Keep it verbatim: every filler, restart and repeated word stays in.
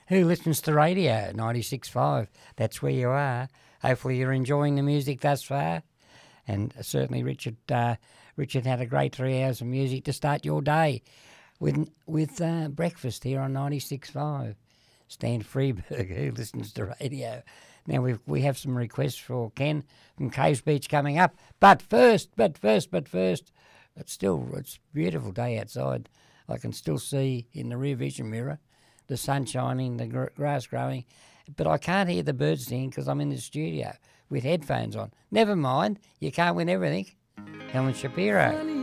who listens to radio, ninety-six point five. That's where you are. Hopefully you're enjoying the music thus far. And certainly Richard uh, Richard had a great three hours of music to start your day with with uh, breakfast here on ninety-six point five. Stan Freeberg, who listens to radio. Now we we have some requests for Ken from Caves Beach coming up. But first, but first, but first, it's still it's a beautiful day outside. I can still see in the rear vision mirror the sun shining, the gr- grass growing, but I can't hear the birds singing because I'm in the studio with headphones on. Never mind, you can't win everything. Helen Shapiro.